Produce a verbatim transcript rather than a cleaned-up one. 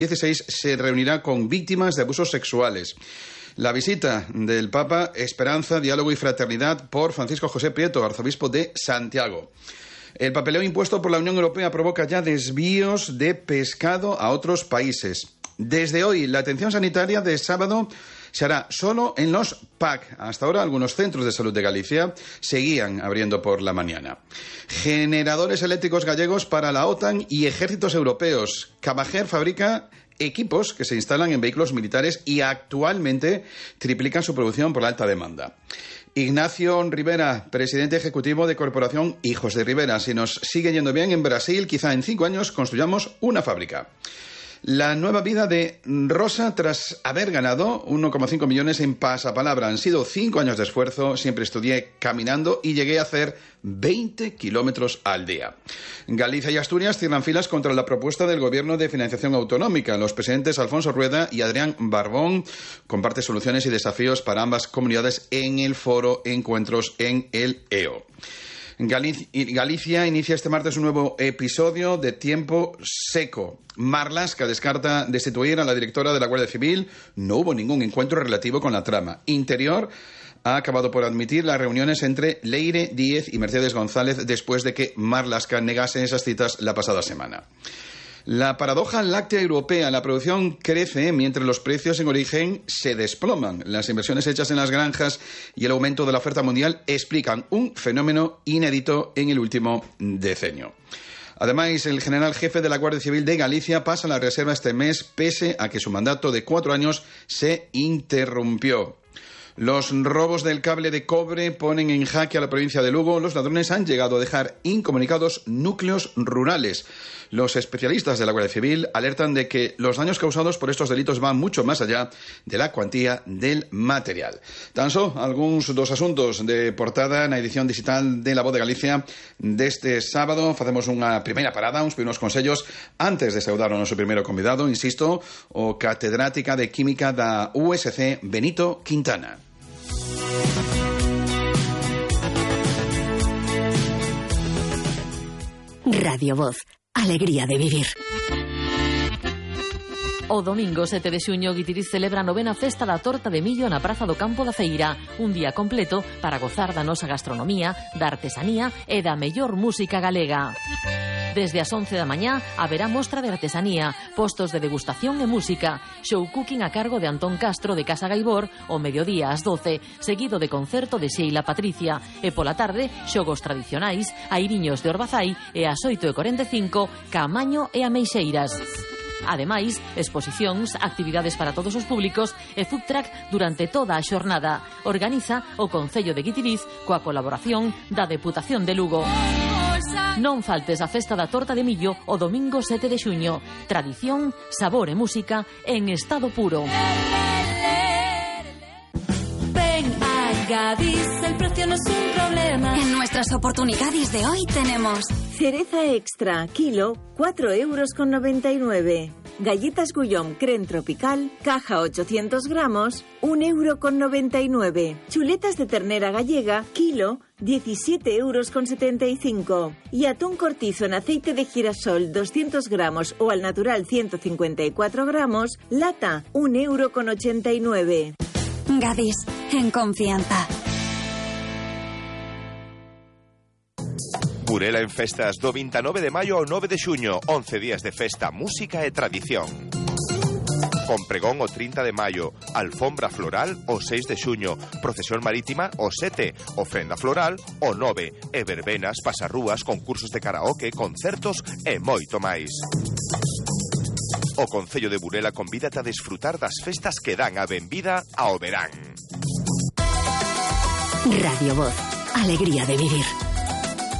dieciséis se reunirá con víctimas de abusos sexuales. La visita del Papa, Esperanza, Diálogo y Fraternidad por Francisco José Prieto, arzobispo de Santiago. El papeleo impuesto por la Unión Europea provoca ya desvíos de pescado a otros países. Desde hoy, la atención sanitaria de sábado se hará solo en los P A C. Hasta ahora, algunos centros de salud de Galicia seguían abriendo por la mañana. Generadores eléctricos gallegos para la OTAN y ejércitos europeos. Camajer fabrica equipos que se instalan en vehículos militares y actualmente triplican su producción por la alta demanda. Ignacio Rivera, presidente ejecutivo de Corporación Hijos de Rivera. Si nos sigue yendo bien en Brasil, quizá en cinco años construyamos una fábrica. La nueva vida de Rosa tras haber ganado uno coma cinco millones en Pasapalabra. Han sido cinco años de esfuerzo, siempre estudié caminando y llegué a hacer veinte kilómetros al día. Galicia y Asturias cierran filas contra la propuesta del Gobierno de financiación autonómica. Los presidentes Alfonso Rueda y Adrián Barbón comparten soluciones y desafíos para ambas comunidades en el foro Encuentros en el E O. Galicia inicia este martes un nuevo episodio de tiempo seco. Marlaska descarta destituir a la directora de la Guardia Civil. No hubo ningún encuentro relativo con la trama. Interior ha acabado por admitir las reuniones entre Leire Díez y Mercedes González después de que Marlaska negase esas citas la pasada semana. La paradoja láctea europea. La producción crece mientras los precios en origen se desploman. Las inversiones hechas en las granjas y el aumento de la oferta mundial explican un fenómeno inédito en el último decenio. Además, el general jefe de la Guardia Civil de Galicia pasa a la reserva este mes pese a que su mandato de cuatro años se interrumpió. Los robos del cable de cobre ponen en jaque a la provincia de Lugo. Los ladrones han llegado a dejar incomunicados núcleos rurales. Los especialistas de la Guardia Civil alertan de que los daños causados por estos delitos van mucho más allá de la cuantía del material. Tan só algúns dos asuntos de portada na edición digital de La Voz de Galicia deste sábado. Facemos unha primeira parada, uns primeiros consellos antes de saudar ao noso primeiro convidado, insisto, o catedrática de Química da U S C, Benito Quintana. Radio Voz, alegría de vivir. O domingo sete de xuño, Guitiriz celebra a novena festa da torta de millo na Praza do Campo da Feira. Un día completo para gozar da nosa gastronomía, da artesanía e da mellor música galega. Desde as once da mañá haberá mostra de artesanía, postos de degustación e música, show cooking a cargo de Antón Castro de Casa Gaibor, o mediodía ás doce, seguido de concerto de Sheila Patricia, e pola tarde, xogos tradicionais, airiños de Orbazai e ás oito e corenta e cinco, Caamaño e Ameixeiras. Ademais, exposicións, actividades para todos os públicos e food truck durante toda a xornada. Organiza o Concello de Guitiriz coa colaboración da Deputación de Lugo. Non faltes a festa da torta de millo o domingo sete de xuño. Tradición, sabor e música en estado puro. Ven a Gadis, el precio no es un problema. En nuestras oportunidades de hoy tenemos cereza extra, kilo, cuatro euros con noventa y nueve. Galletas Gullón Creme Tropical, caja ochocientos gramos, un euro con noventa y nueve. Chuletas de ternera gallega, kilo, diecisiete euros con setenta y cinco. Y atún cortizo en aceite de girasol, doscientos gramos o al natural ciento cincuenta y cuatro gramos, lata, un euro con ochenta y nueve. Gadis, en confianza. Burela en festas do vinte e nove de maio ao nove de xuño, once días de festa, música e tradición. Con pregón o trinta de maio, alfombra floral o seis de xuño, procesión marítima o sete, ofrenda floral o nove, e verbenas, pasarrúas, concursos de karaoke, concertos e moito máis. O Concello de Burela convídate a desfrutar das festas que dan a benvida ao verán. Radio Voz, alegría de vivir.